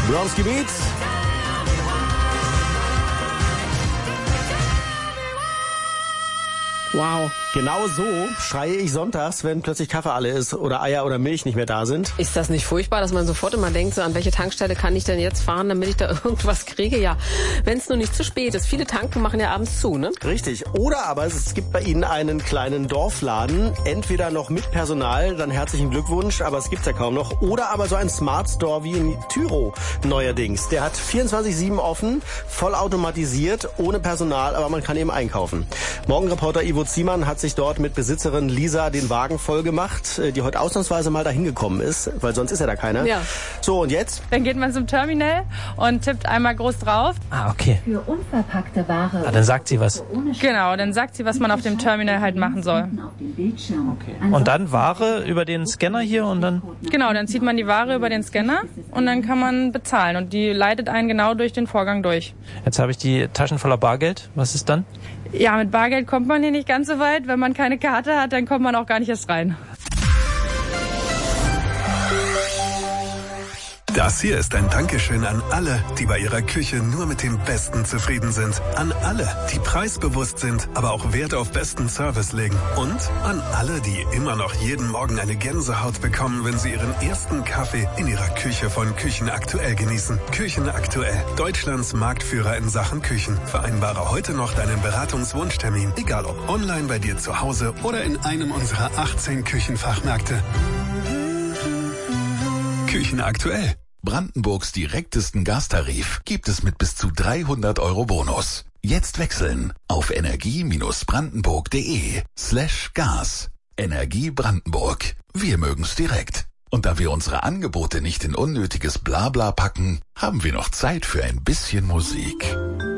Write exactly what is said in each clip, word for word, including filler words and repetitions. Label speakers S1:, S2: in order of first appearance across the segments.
S1: Bronski Beats.
S2: Wow.
S1: Genau so schreie ich sonntags, wenn plötzlich Kaffee alle ist oder Eier oder Milch nicht mehr da sind.
S2: Ist das nicht furchtbar, dass man sofort immer denkt, so an welche Tankstelle kann ich denn jetzt fahren, damit ich da irgendwas kriege? Ja, wenn es nur nicht zu spät ist. Viele Tanken machen ja abends zu, ne?
S1: Richtig. Oder aber es gibt bei Ihnen einen kleinen Dorfladen, entweder noch mit Personal, dann herzlichen Glückwunsch, aber es gibt's ja kaum noch. Oder aber so ein Smart Store wie in Tyro neuerdings. Der hat vierundzwanzig sieben offen, voll automatisiert, ohne Personal, aber man kann eben einkaufen. Morgenreporter Ivo Ziemann hat sich dort mit Besitzerin Lisa den Wagen voll gemacht, die heute ausnahmsweise mal dahin gekommen ist, weil sonst ist ja da keiner.
S2: Ja.
S1: So, und jetzt?
S3: Dann geht man zum Terminal und tippt einmal groß drauf.
S4: Ah, okay.
S5: Für unverpackte Ware.
S4: Ah, dann sagt sie was.
S3: Genau, dann sagt sie, was man auf dem Terminal halt machen soll.
S4: Okay. Und dann Ware über den Scanner hier und dann?
S3: Genau, dann zieht man die Ware über den Scanner und dann kann man bezahlen. Und die leitet einen genau durch den Vorgang durch.
S4: Jetzt habe ich die Taschen voller Bargeld. Was ist dann?
S3: Ja, mit Bargeld kommt man hier nicht ganz so weit. Wenn man keine Karte hat, dann kommt man auch gar nicht erst rein.
S6: Das hier ist ein Dankeschön an alle, die bei ihrer Küche nur mit dem Besten zufrieden sind. An alle, die preisbewusst sind, aber auch Wert auf besten Service legen. Und an alle, die immer noch jeden Morgen eine Gänsehaut bekommen, wenn sie ihren ersten Kaffee in ihrer Küche von Küchen Aktuell genießen. Küchen Aktuell, Deutschlands Marktführer in Sachen Küchen. Vereinbare heute noch deinen Beratungswunschtermin, egal ob online bei dir zu Hause oder in einem unserer achtzehn Küchenfachmärkte. Küchen Aktuell.
S7: Brandenburgs direktesten Gastarif gibt es mit bis zu dreihundert Euro Bonus. Jetzt wechseln auf energie-brandenburg.de slash Gas. Energie Brandenburg. Wir mögen's direkt. Und da wir unsere Angebote nicht in unnötiges Blabla packen, haben wir noch Zeit für ein bisschen Musik.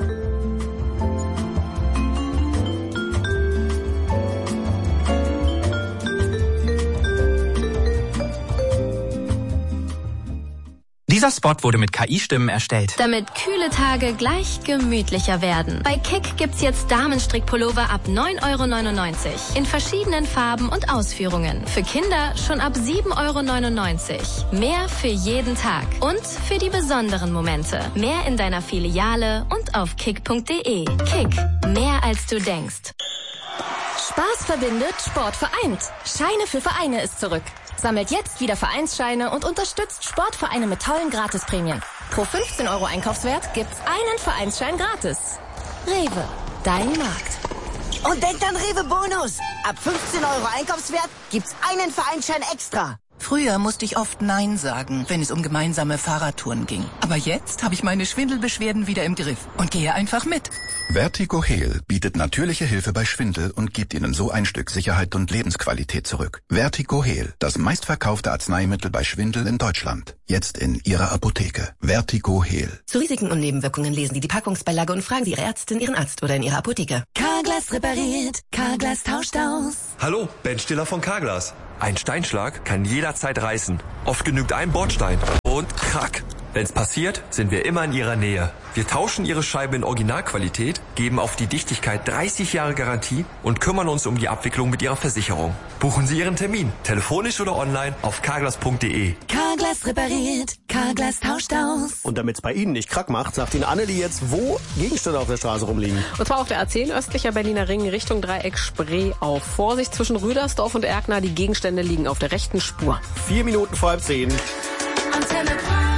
S8: Dieser Spot wurde mit K I-Stimmen erstellt.
S9: Damit kühle Tage gleich gemütlicher werden. Bei Kick gibt's jetzt Damenstrickpullover ab neun Euro neunundneunzig. In verschiedenen Farben und Ausführungen. Für Kinder schon ab sieben Euro neunundneunzig. Mehr für jeden Tag. Und für die besonderen Momente. Mehr in deiner Filiale und auf kick punkt de. Kick. Mehr als du denkst.
S10: Spaß verbindet, Sport vereint. Scheine für Vereine ist zurück. Sammelt jetzt wieder Vereinsscheine und unterstützt Sportvereine mit tollen Gratisprämien. Pro fünfzehn Euro Einkaufswert gibt's einen Vereinsschein gratis. Rewe, dein Markt.
S11: Und denkt an Rewe Bonus. Ab fünfzehn Euro Einkaufswert gibt's einen Vereinsschein extra.
S12: Früher musste ich oft Nein sagen, wenn es um gemeinsame Fahrradtouren ging. Aber jetzt habe ich meine Schwindelbeschwerden wieder im Griff und gehe einfach mit.
S13: Vertigo Heal bietet natürliche Hilfe bei Schwindel und gibt Ihnen so ein Stück Sicherheit und Lebensqualität zurück. Vertigo Heal, das meistverkaufte Arzneimittel bei Schwindel in Deutschland. Jetzt in Ihrer Apotheke. Vertigo Heal.
S14: Zu Risiken und Nebenwirkungen lesen Sie die Packungsbeilage und fragen Sie Ihre Ärztin, Ihren Arzt oder in Ihrer Apotheke.
S15: Carglass repariert, Carglass tauscht aus.
S16: Hallo, Ben Stiller von Carglass. Ein Steinschlag kann jederzeit reißen. Oft genügt ein Bordstein und krack. Wenn's passiert, sind wir immer in Ihrer Nähe. Wir tauschen Ihre Scheibe in Originalqualität, geben auf die Dichtigkeit dreißig Jahre Garantie und kümmern uns um die Abwicklung mit Ihrer Versicherung. Buchen Sie Ihren Termin, telefonisch oder online auf carglass punkt de.
S15: Carglass repariert, Carglass tauscht aus.
S1: Und damit's bei Ihnen nicht krack macht, sagt Ihnen Annelie jetzt, wo Gegenstände auf der Straße rumliegen.
S2: Und zwar auf der A zehn, östlicher Berliner Ring, Richtung Dreieck Spree auf. Vorsicht zwischen Rüdersdorf und Erkner, die Gegenstände liegen auf der rechten Spur.
S1: Vier Minuten vor halb zehn.
S15: Antenne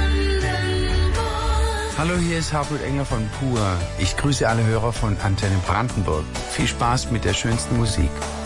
S17: Hallo, hier ist Hartmut Engler von Pur. Ich grüße alle Hörer von Antenne Brandenburg. Viel Spaß mit der schönsten Musik.